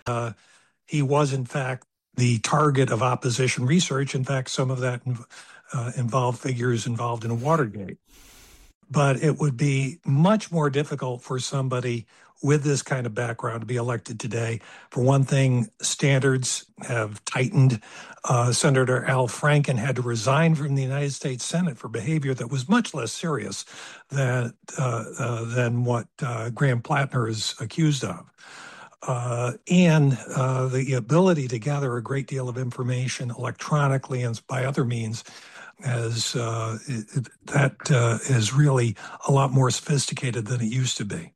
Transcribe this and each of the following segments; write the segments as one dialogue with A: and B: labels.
A: he was, in fact, the target of opposition research. In fact, some of that involved figures involved in Watergate. But it would be much more difficult for somebody with this kind of background to be elected today. For one thing, standards have tightened. Senator Al Franken had to resign from the United States Senate for behavior that was much less serious than what Graham Plattner is accused of. And the ability to gather a great deal of information electronically and by other means is really a lot more sophisticated than it used to be.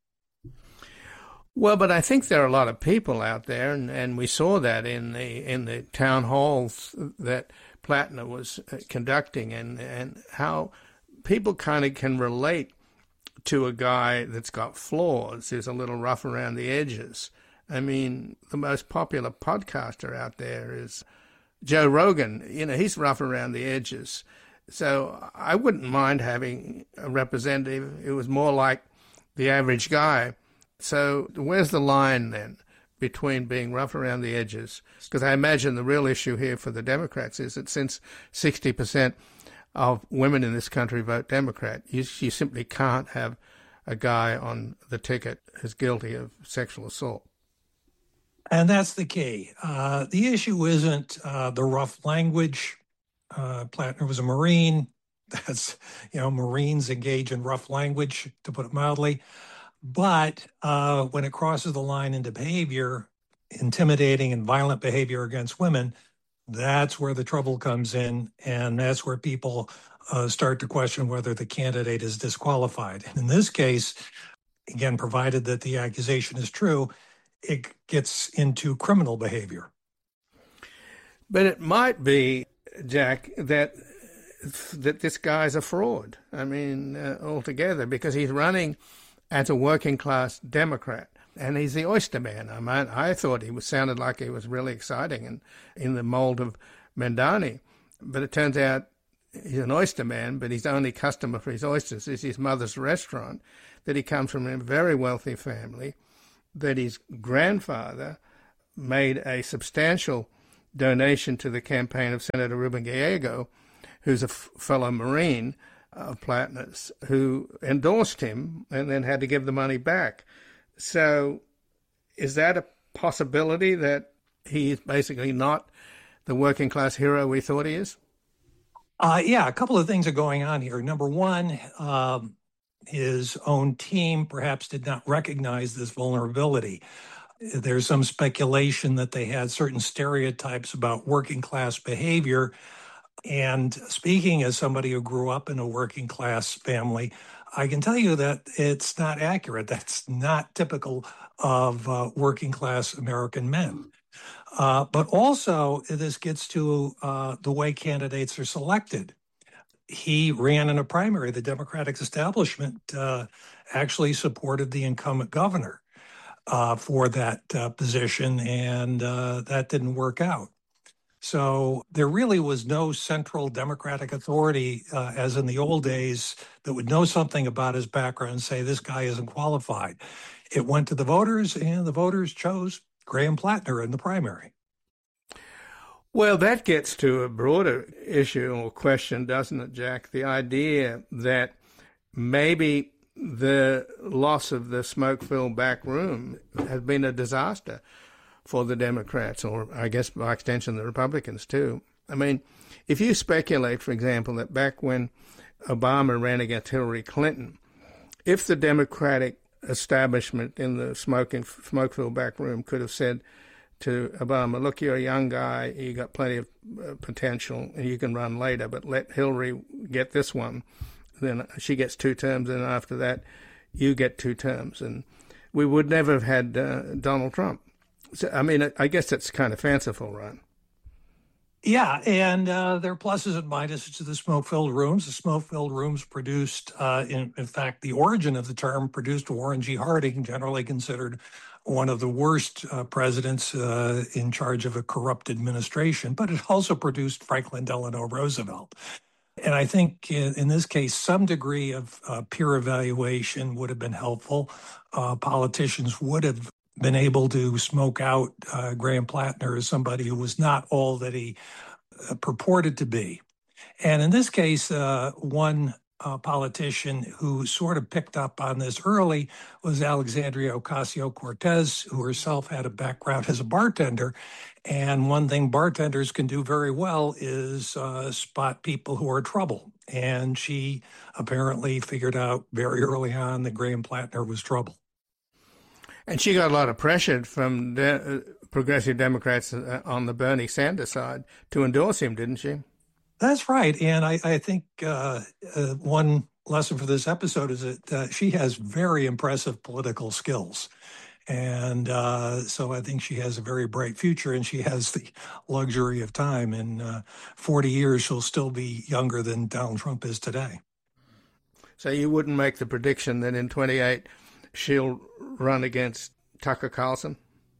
B: Well, but I think there are a lot of people out there, and we saw that in the town halls that Plattner was conducting, and how people kind of can relate to a guy that's got flaws, who's a little rough around the edges. I mean, the most popular podcaster out there is Joe Rogan. You know, he's rough around the edges. So I wouldn't mind having a representative who was more like the average guy. So where's the line then between being rough around the edges? Because I imagine the real issue here for the Democrats is that since 60% of women in this country vote Democrat, you simply can't have a guy on the ticket who's guilty of sexual assault.
A: And that's the key. The issue isn't the rough language. Plattner was a Marine. That's, Marines engage in rough language, to put it mildly. But when it crosses the line into behavior, intimidating and violent behavior against women, that's where the trouble comes in. And that's where people start to question whether the candidate is disqualified. And in this case, again, provided that the accusation is true, it gets into criminal behavior.
B: But it might be, Jack, that this guy's a fraud. I mean, altogether, because he's running as a working class Democrat, and he's the oyster man. I mean, I thought he sounded like he was really exciting and in the mold of Mandani, but it turns out he's an oyster man, but his only customer for his oysters is his mother's restaurant, that he comes from a very wealthy family, that his grandfather made a substantial donation to the campaign of Senator Ruben Gallego, who's a fellow Marine of Plattner's, who endorsed him and then had to give the money back. So is that a possibility that he's basically not the working class hero we thought he is?
A: Yeah, a couple of things are going on here. Number one, his own team perhaps did not recognize this vulnerability. There's some speculation that they had certain stereotypes about working class behavior. And speaking as somebody who grew up in a working class family, I can tell you that it's not accurate. That's not typical of working class American men. But also, this gets to the way candidates are selected. He ran in a primary. The Democratic establishment actually supported the incumbent governor for that position, and that didn't work out. So there really was no central Democratic authority, as in the old days, that would know something about his background and say, this guy isn't qualified. It went to the voters, and the voters chose Graham Plattner in the primary.
B: Well, that gets to a broader issue or question, doesn't it, Jack? The idea that maybe the loss of the smoke-filled back room has been a disaster for the Democrats, or I guess by extension the Republicans too. I mean, if you speculate, for example, that back when Obama ran against Hillary Clinton, if the Democratic establishment in the smoke-filled back room could have said to Obama, look, you're a young guy, you got plenty of potential, and you can run later, but let Hillary get this one, then she gets 2 terms, and after that, you get 2 terms. And we would never have had Donald Trump. So, I mean, I guess that's kind of fanciful, right?
A: Yeah, and there are pluses and minuses to the smoke-filled rooms. The smoke-filled rooms produced, in fact, the origin of the term produced Warren G. Harding, generally considered one of the worst presidents in charge of a corrupt administration, but it also produced Franklin Delano Roosevelt. And I think in this case, some degree of peer evaluation would have been helpful. Politicians would have been able to smoke out Graham Plattner as somebody who was not all that he purported to be. And in this case, one politician who sort of picked up on this early was Alexandria Ocasio-Cortez, who herself had a background as a bartender. And one thing bartenders can do very well is spot people who are trouble. And she apparently figured out very early on that Graham Plattner was trouble.
B: And she got a lot of pressure from progressive Democrats on the Bernie Sanders side to endorse him, didn't she?
A: That's right. And I think one lesson for this episode is that she has very impressive political skills. And so I think she has a very bright future, and she has the luxury of time. In 40 years, she'll still be younger than Donald Trump is today.
B: So you wouldn't make the prediction that in 28 she'll run against Tucker Carlson?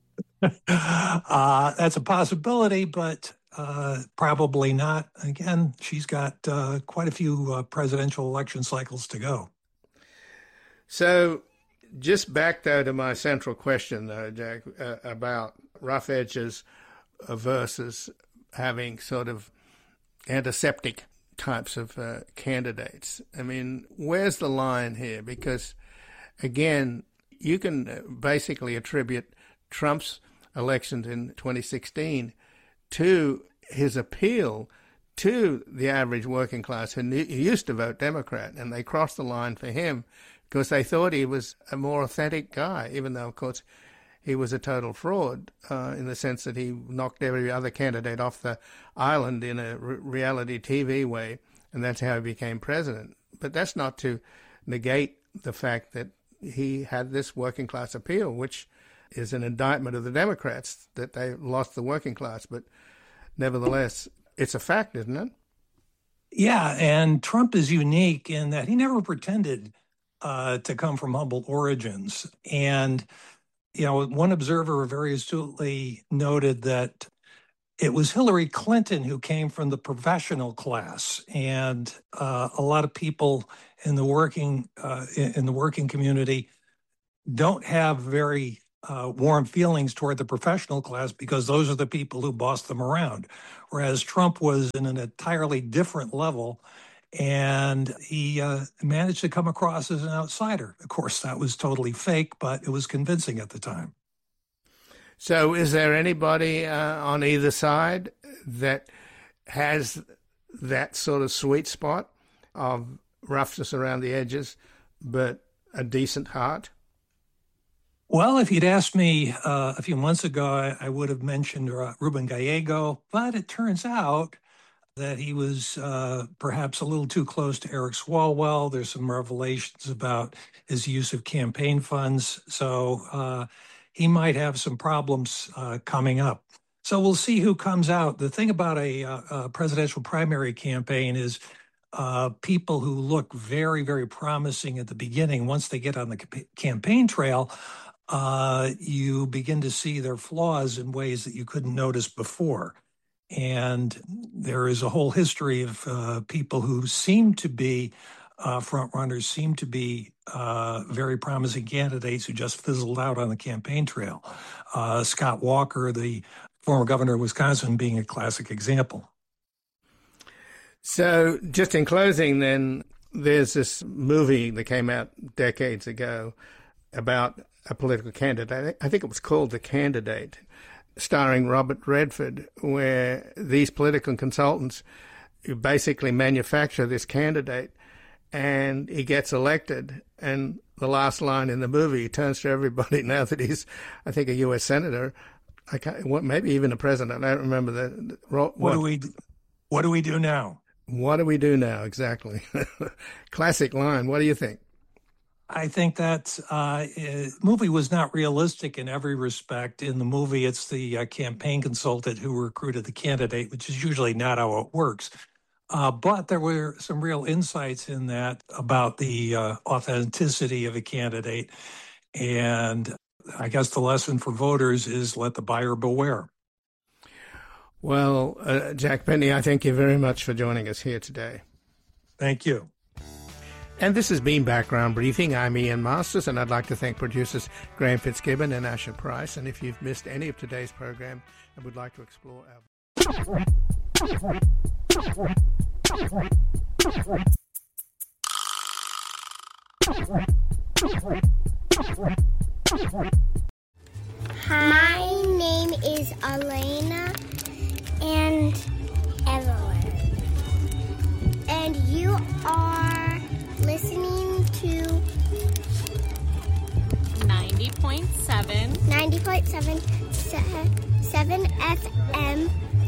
A: That's a possibility, but probably not. Again, she's got quite a few presidential election cycles to go.
B: So just back, though, to my central question, though, Jack, about rough edges versus having sort of antiseptic types of candidates. I mean, where's the line here? Because, again, you can basically attribute Trump's elections in 2016 to his appeal to the average working class who used to vote Democrat, and they crossed the line for him because they thought he was a more authentic guy, even though, of course, he was a total fraud in the sense that he knocked every other candidate off the island in a reality TV way, and that's how he became president. But that's not to negate the fact that he had this working class appeal, which is an indictment of the Democrats that they lost the working class. But nevertheless, it's a fact, isn't it?
A: Yeah, and Trump is unique in that he never pretended to come from humble origins. And, you know, one observer very astutely noted that it was Hillary Clinton who came from the professional class, and a lot of people in the working community don't have very warm feelings toward the professional class because those are the people who boss them around. Whereas Trump was in an entirely different level, and he managed to come across as an outsider. Of course, that was totally fake, but it was convincing at the time.
B: So is there anybody on either side that has that sort of sweet spot of roughness around the edges, but a decent heart?
A: Well, if you'd asked me a few months ago, I would have mentioned Ruben Gallego, but it turns out that he was perhaps a little too close to Eric Swalwell. There's some revelations about his use of campaign funds. So he might have some problems coming up. So we'll see who comes out. The thing about a presidential primary campaign is people who look very, very promising at the beginning, once they get on the campaign trail, you begin to see their flaws in ways that you couldn't notice before. And there is a whole history of people who seem to be front runners, seem to be very promising candidates who just fizzled out on the campaign trail. Scott Walker, the former governor of Wisconsin, being a classic example.
B: So just in closing then, there's this movie that came out decades ago about a political candidate. I think it was called The Candidate, starring Robert Redford, where these political consultants basically manufacture this candidate, and he gets elected. And the last line in the movie, he turns to everybody now that he's, I think, a U.S. senator, maybe even a president. I don't remember that.
A: What do we do now?
B: What do we do now? Exactly. Classic line. What do you think?
A: I think that movie was not realistic in every respect. In the movie, it's the campaign consultant who recruited the candidate, which is usually not how it works. But there were some real insights in that about the authenticity of a candidate. And I guess the lesson for voters is let the buyer beware.
B: Well, Jack Bentley, I thank you very much for joining us here today.
A: Thank you.
B: And this has been Background Briefing. I'm Ian Masters, and I'd like to thank producers Graham Fitzgibbon and Asher Price. And if you've missed any of today's program and would like to explore our...
C: My name is Elena and Evelyn, and you are listening to 90.7 FM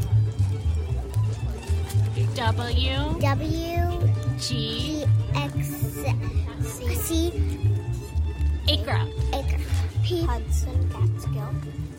C: WGXC
D: Acre.
C: Hudson Catskill.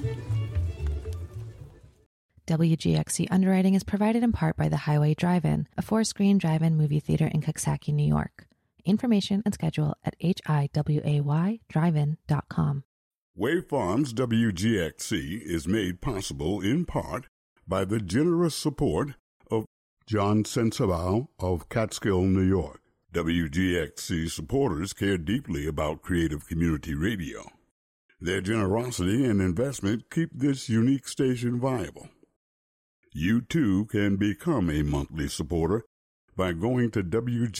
E: WGXC underwriting is provided in part by the Highway Drive-In, a 4-screen drive-in movie theater in Coxsackie, New York. Information and schedule at hiwaydrivein.com.
F: Wave Farms WGXC is made possible in part by the generous support of John Sensabaugh of Catskill, New York. WGXC supporters care deeply about creative community radio. Their generosity and investment keep this unique station viable. You too can become a monthly supporter by going to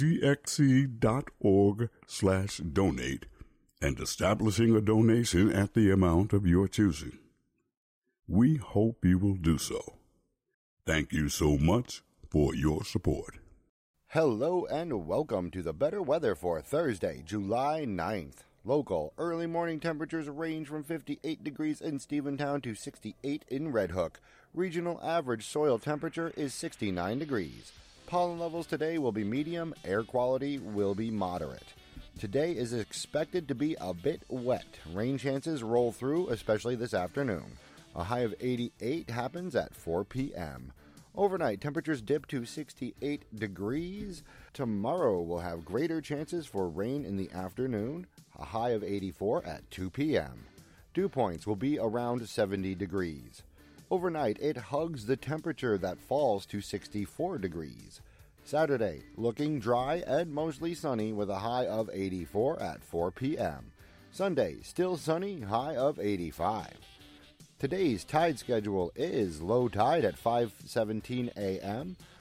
F: wgxc.org/donate and establishing a donation at the amount of your choosing. We hope you will do so. Thank you so much for your support.
G: Hello and welcome to the better weather for Thursday, July 9th. Local early morning temperatures range from 58 degrees in Stephentown to 68 in Red Hook. Regional average soil temperature is 69 degrees. Pollen levels today will be medium, air quality will be moderate. Today is expected to be a bit wet. Rain chances roll through, especially this afternoon. A high of 88 happens at 4 p.m. Overnight, temperatures dip to 68 degrees. Tomorrow we'll have greater chances for rain in the afternoon, a high of 84 at 2 p.m. Dew points will be around 70 degrees. Overnight, it hugs the temperature that falls to 64 degrees. Saturday, looking dry and mostly sunny with a high of 84 at 4 p.m. Sunday, still sunny, high of 85. Today's tide schedule is low tide at 5:17 a.m.,